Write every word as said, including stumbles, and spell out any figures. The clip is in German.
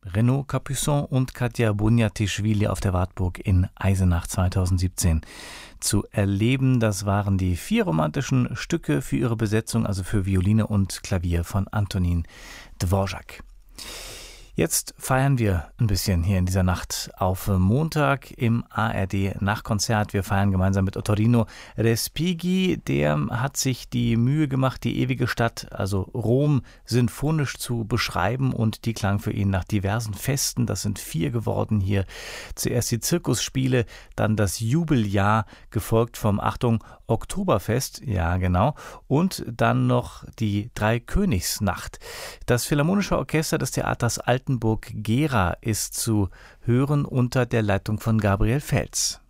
Renaud Capuçon und Katja Bunjatischvili auf der Wartburg in Eisenach zweitausendsiebzehn zu erleben. Das waren die vier romantischen Stücke für ihre Besetzung, also für Violine und Klavier von Antonín Dvořák. Jetzt feiern wir ein bisschen hier in dieser Nacht auf Montag im A R D-Nachtkonzert. Wir feiern gemeinsam mit Ottorino Respighi. Der hat sich die Mühe gemacht, die ewige Stadt, also Rom, sinfonisch zu beschreiben. Und die klang für ihn nach diversen Festen. Das sind vier geworden hier. Zuerst die Zirkusspiele, dann das Jubeljahr, gefolgt vom, Achtung, Oktoberfest, ja genau, und dann noch die Dreikönigsnacht. Das Philharmonische Orchester des Theaters Altenburg-Gera ist zu hören unter der Leitung von Gabriel Feltz.